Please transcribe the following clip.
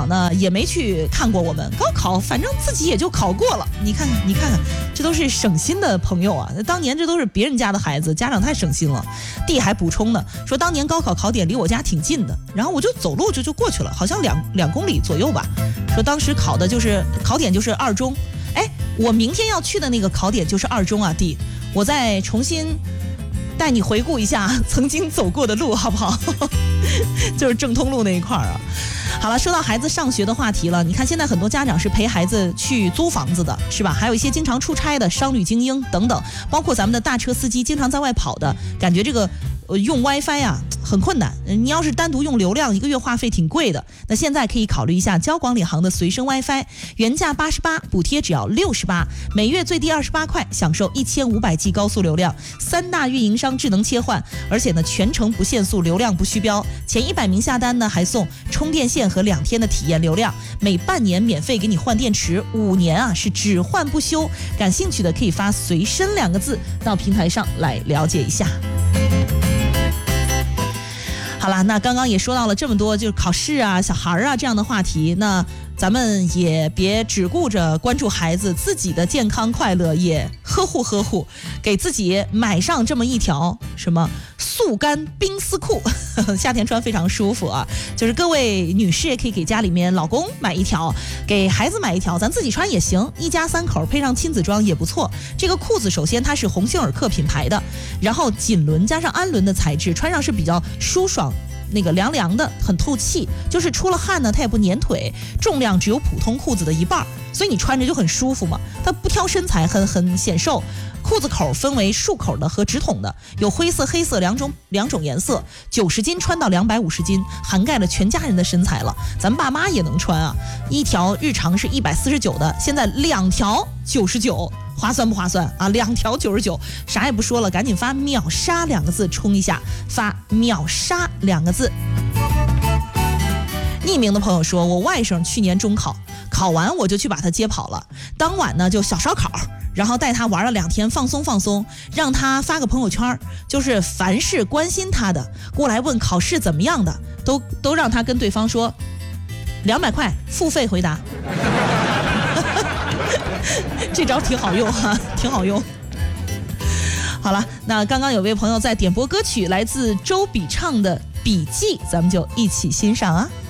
长呢也没去看过我们高考，反正自己也就考过了。你看看，这都是省心的朋友啊！当年这都是别人家的孩子，家长太省心了。弟还补充呢，说当年高考考点离我家挺近的，然后我就走路就过去了，好像2公里左右吧。说当时考点就是二中，哎，我明天要去的那个考点就是二中啊，弟，我再重新带你回顾一下曾经走过的路，好不好？就是正通路那一块啊。好了，说到孩子上学的话题了，你看现在很多家长是陪孩子去租房子的，是吧？还有一些经常出差的商旅精英等等，包括咱们的大车司机经常在外跑的，感觉这个用 WiFi 啊很困难。你要是单独用流量，一个月话费挺贵的。那现在可以考虑一下交广领航的随身 WiFi， 原价88，补贴只要68，每月最低28块，享受1500G 高速流量，3大运营商智能切换，而且呢全程不限速，流量不虚标。前100名下单呢还送充电线和2天的体验流量，每半年免费给你换电池，5年啊是只换不休。感兴趣的可以发随身2个字到平台上来了解一下。好啦，那刚刚也说到了这么多，就是考试啊、小孩啊这样的话题，那咱们也别只顾着关注孩子，自己的健康快乐也呵护，给自己买上这么一条什么速干冰丝裤，夏天穿非常舒服啊。就是各位女士也可以给家里面老公买一条，给孩子买一条，咱自己穿也行，一家3口配上亲子装也不错。这个裤子首先它是鸿星尔克品牌的，然后锦纶加上氨纶的材质，穿上是比较舒爽，那个凉凉的，很透气，就是出了汗呢它也不粘腿，重量只有普通裤子的1半，所以你穿着就很舒服嘛。它不挑身材，很显瘦。裤子口分为束口的和直筒的，有灰色黑色两种颜色，90斤穿到250斤，涵盖了全家人的身材了。咱爸妈也能穿啊，一条日常是149的，现在2条99，划算不划算啊？2条99，啥也不说了，赶紧发秒杀2个字冲一下，发秒杀2个字。匿名的朋友说，我外甥去年中考完我就去把他接跑了，当晚呢就小烧烤，然后带他玩了2天，放松，让他发个朋友圈，就是凡是关心他的过来问考试怎么样的，都让他跟对方说200块付费回答。这招挺好用哈，挺好用。好了，那刚刚有位朋友在点播歌曲，来自周笔畅的《笔记》，咱们就一起欣赏啊。